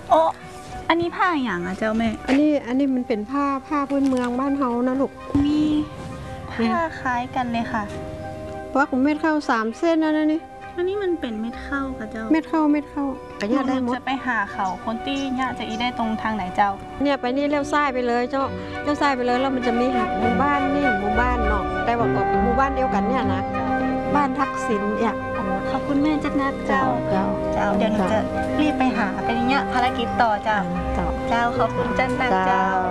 โอ้อันนี้ผ้าอย่างอะเจ้าแม่อันนี้มันเป็นผ้าพื้นเมืองบ้านเฮานะลูกมีผ้าคล้ายกันเลยค่ะปักเม็ดเข้า3 เส้นนะนี่อันนี้มันเป็นเม็ดข้าวค่ะเจ้าเม็ดเข้าก็ญาติได้หมดจะไปหาเขาคนตี้ญาติจะอีได้ตรงทางไหนเจ้าเนี่ยไปนี่เลี้ยวซ้ายไปเลยเจ้าเลี้ยวซ้ายไปเลยแล้วมันจะมีหมู่บ้านนี่หมู่บ้านเนาะแต่ว่าก็หมู่บ้านเดียวกันเนี่ยนะบ้านทักษิณเนี่ยขอบคุณแม่จักนัดเจ้าเจ้าเจ้าเดี๋ยวหนูจะรีบไปหาเป็นอย่างเงี้ยภารกิจต่อเจ้าเจ้าเจ้าขอบคุณจันนัดเจ้า